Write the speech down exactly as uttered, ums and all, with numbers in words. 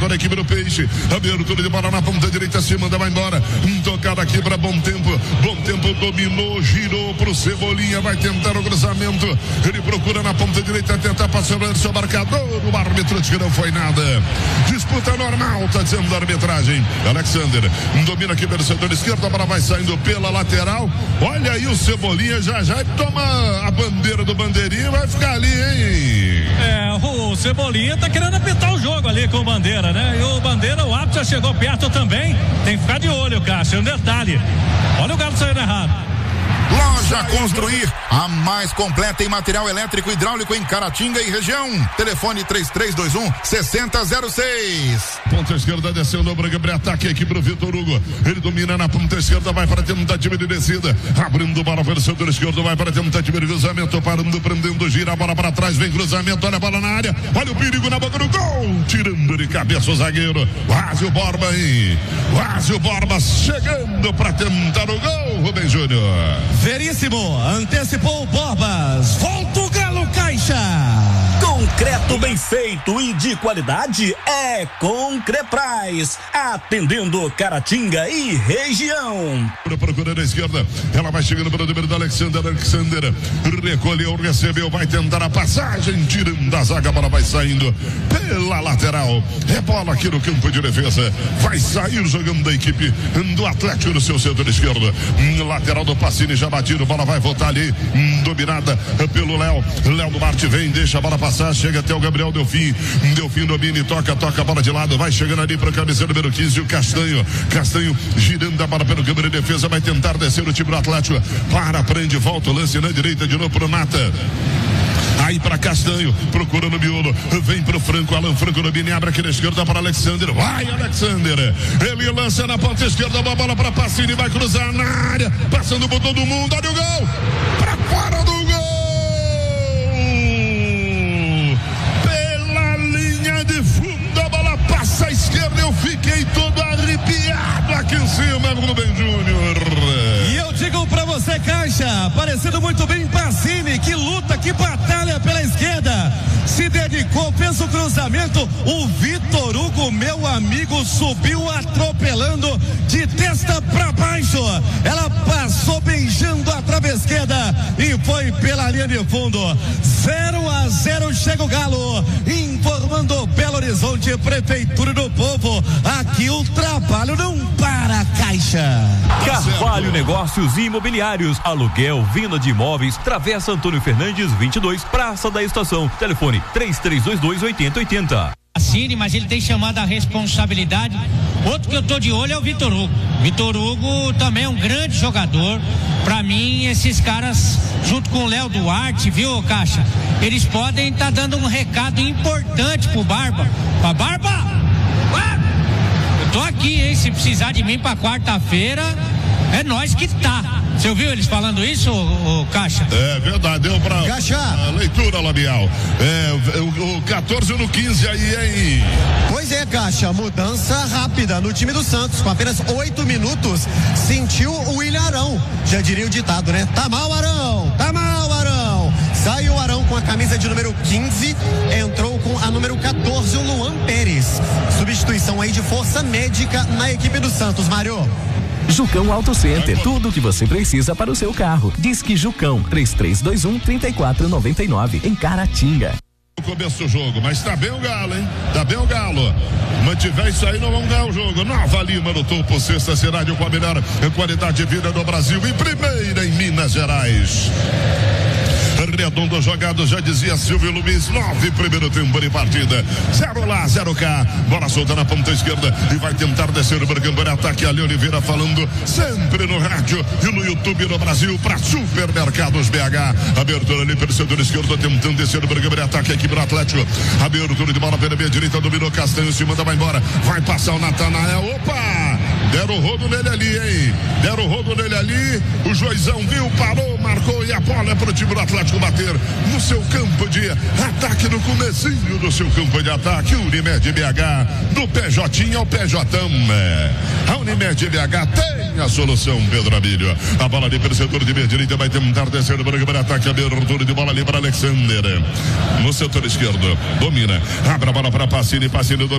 para a equipe do Peixe. Abertura de bola na ponta direita, se manda, vai embora. Um tocado aqui para Bom Tempo. Bom Tempo dominou, girou pro Cebolinha, vai tentar o cruzamento. Ele procura na ponta direita, tentar passar o seu marcador. O árbitro diz que não foi nada. Disputa normal, tá dizendo a arbitragem. Alexander domina aqui pelo setor esquerdo, a bola vai saindo pela lateral. Olha aí o Cebolinha, já já toma a bandeira do bandeirinha e vai ficar ali, hein? É, o Cebolinha tá querendo apitar o jogo ali com o Bandeira, né? E o Bandeira, o árbitro já chegou perto também. Tem que ficar de olho, Cássio. É um detalhe. Olha o Galo saindo errado. Loja Construir, a mais completa em material elétrico e hidráulico em Caratinga e região. Telefone três três dois um, seis zero zero seis. Ponta esquerda descendo o Braga para ataque aqui pro Vitor Hugo. Ele domina na ponta esquerda, vai para tentativa de descida. Abrindo bola pelo setor esquerdo, vai para tentativa de cruzamento, parando, prendendo, gira a bola para trás, vem cruzamento, olha a bola na área, olha o perigo na boca do gol. Tirando de cabeça o zagueiro. Quase o Borba aí. Quase o Borba chegando para tentar o gol, Rubem Júnior. Veríssimo, antecipou o Borbas. Volta o Galo, Caixa. Concreto bem feito e de qualidade é Concrepraz, atendendo Caratinga e região. Procurando a esquerda, ela vai chegando pelo número do Alexander. Alexander recolheu, recebeu, vai tentar a passagem, tirando da zaga, a bola vai saindo pela lateral. É bola aqui no campo de defesa, vai sair jogando da equipe do Atlético no seu setor esquerdo. Lateral do Pacini já batido, bola vai voltar ali, dominada pelo Léo. Léo do Marte vem, deixa a bola passar, chega até o Gabriel Delfim. Delfim domina e toca, toca a bola de lado, vai chegando ali para o cabeceiro número quinze, o Castanho. Castanho girando a bola pelo câmera de defesa, vai tentar descer o time do Atlético. Para, prende, volta o lance na direita de novo pro Nata. Aí para Castanho, procurando o miolo, vem pro Franco, Alan Franco no Bini, abre aqui na esquerda para Alexander, vai Alexander, ele lança na ponta esquerda, uma bola para Pacini, vai cruzar na área, passando por todo mundo, olha o gol, para fora do gol, pela linha de fundo, a bola passa à esquerda, eu fiquei todo arrepiado aqui em cima, Rubem Júnior. E eu digo pra você, Caixa, parecendo muito bem Pacini, que luta, que batalha pela esquerda, se dedicou, fez o cruzamento, o Vitor Hugo, meu amigo, subiu atropelando de testa pra baixo, ela passou beijando a trave esquerda e foi pela linha de fundo. Zero a zero chega o Galo, informando Belo Horizonte, Prefeitura do Povo, aqui o trabalho não para, Caixa. Carvalho Negócios Imobiliários, aluguel, venda de imóveis, Travessa Antônio Fernandes vinte e dois, Praça da Estação, telefone três três dois dois, oito zero oito zero. Cine, mas ele tem chamado a responsabilidade. Outro que eu tô de olho é o Vitor Hugo. Vitor Hugo também é um grande jogador. Pra mim, esses caras, junto com o Léo Duarte, viu, Caixa? Eles podem estar tá dando um recado importante pro Barba. Pra Barba! Barba! Eu tô aqui, hein? Se precisar de mim pra quarta-feira, é nós que tá. Você ouviu eles falando isso, o, o Caixa? É verdade, deu pra Caixa. A leitura labial. É, o, o quatorze no quinze aí, aí. Pois é, Caixa, mudança rápida no time do Santos, com apenas oito minutos, sentiu o William Arão, já diria o ditado, né? Tá mal, Arão, tá mal, Arão. Saiu o Arão com a camisa de número quinze, entrou com a número quatorze, o Luan Pérez. Substituição aí de força médica na equipe do Santos, Mário. Jucão Auto Center, tudo o que você precisa para o seu carro. Disque Jucão, três três dois um, três quatro nove nove, em Caratinga. No começo do jogo, mas tá bem o Galo, hein? Tá bem o Galo. Mantiver isso aí, não vão ganhar o jogo. Nova Lima no topo, sexta cidade com a melhor qualidade de vida do Brasil, em primeira em Minas Gerais. Redondo jogado, já dizia Silvio Luiz, nove, primeiro tempo de partida, zero lá, zero cá, bola solta na ponta esquerda e vai tentar descer o Bergambara, ataque ali, Oliveira falando sempre no rádio e no YouTube do Brasil para Supermercados B H, abertura ali pelo setor esquerdo, tentando descer o Bergambara, ataque aqui para o Atlético, abertura de bola pela meia direita, dominou Castanho, se manda, vai embora, vai passar o Natanael, opa, deram o rodo nele ali, hein, deram o rodo nele ali, o Juizão viu, parou, marcou e a bola é pro time do Atlético bater no seu campo de ataque, no comecinho do seu campo de ataque. Unimed B H, do P J ao P J. É. A Unimed B H tem a solução, Pedro Abílio. A bola ali pelo setor de meia direita, vai tentar descer o Braga para ataque, abertura de bola ali para Alexander no setor esquerdo, domina, abre a bola para Pacini, Pacini